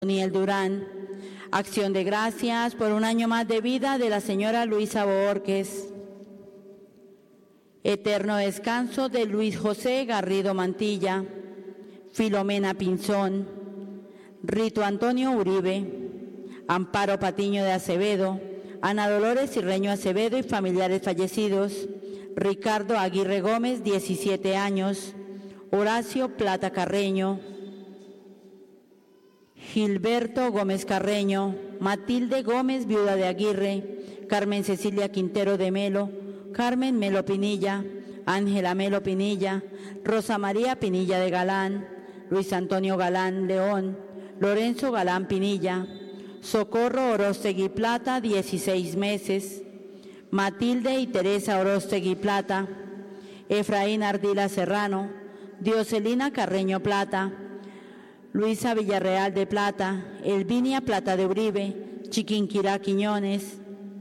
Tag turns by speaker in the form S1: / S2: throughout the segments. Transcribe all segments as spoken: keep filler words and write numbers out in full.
S1: Daniel Durán. Acción de gracias por un año más de vida de la señora Luisa Borges. Eterno descanso de Luis José Garrido Mantilla, Filomena Pinzón, Rito Antonio Uribe, Amparo Patiño de Acevedo, Ana Dolores Cirreño Acevedo y familiares fallecidos, Ricardo Aguirre Gómez, diecisiete años, Horacio Plata Carreño, Gilberto Gómez Carreño, Matilde Gómez, viuda de Aguirre, Carmen Cecilia Quintero de Melo, Carmen Melo Pinilla, Ángela Melo Pinilla, Rosa María Pinilla de Galán, Luis Antonio Galán León, Lorenzo Galán Pinilla, Socorro Orostegui Plata, dieciséis meses, Matilde y Teresa Orostegui Plata, Efraín Ardila Serrano, Dioselina Carreño Plata, Luisa Villarreal de Plata, Elvinia Plata de Uribe, Chiquinquirá Quiñones,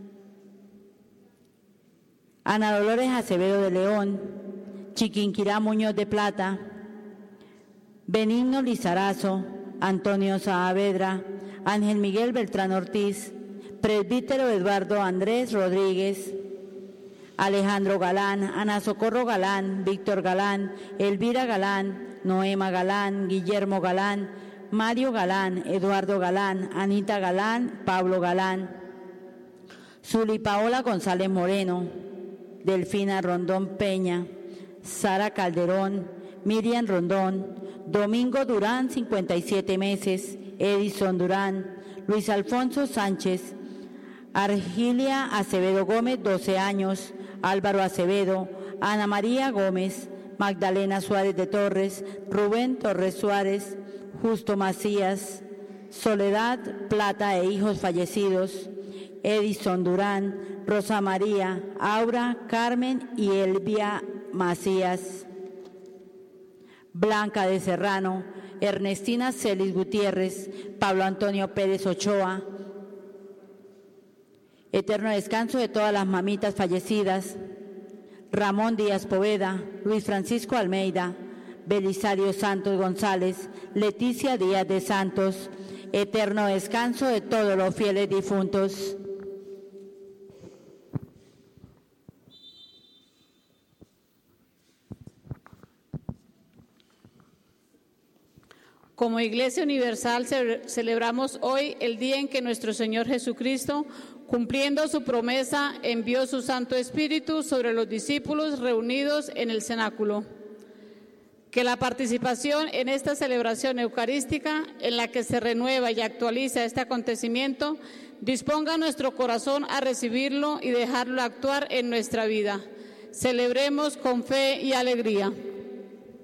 S1: Ana Dolores Acevedo de León, Chiquinquirá Muñoz de Plata, Benigno Lizarazo, Antonio Saavedra, Ángel Miguel Beltrán Ortiz, Presbítero Eduardo Andrés Rodríguez, Alejandro Galán, Ana Socorro Galán, Víctor Galán, Elvira Galán, Noema Galán, Guillermo Galán, Mario Galán, Eduardo Galán, Anita Galán, Pablo Galán, Zuli Paola González Moreno, Delfina Rondón Peña, Sara Calderón, Miriam Rondón, Domingo Durán, cincuenta y siete meses, Edison Durán, Luis Alfonso Sánchez, Argilia Acevedo Gómez, doce años, Álvaro Acevedo, Ana María Gómez, Magdalena Suárez de Torres, Rubén Torres Suárez, Justo Macías, Soledad Plata e hijos fallecidos, Edison Durán, Rosa María, Aura, Carmen y Elvia Macías, Blanca de Serrano, Ernestina Celis Gutiérrez, Pablo Antonio Pérez Ochoa. Eterno descanso de todas las mamitas fallecidas, Ramón Díaz Poveda, Luis Francisco Almeida, Belisario Santos González, Leticia Díaz de Santos. Eterno descanso de todos los fieles difuntos.
S2: Como Iglesia Universal celebramos hoy el día en que nuestro Señor Jesucristo, cumpliendo su promesa, envió su Santo Espíritu sobre los discípulos reunidos en el cenáculo. Que la participación en esta celebración eucarística, en la que se renueva y actualiza este acontecimiento, disponga nuestro corazón a recibirlo y dejarlo actuar en nuestra vida. Celebremos con fe y alegría.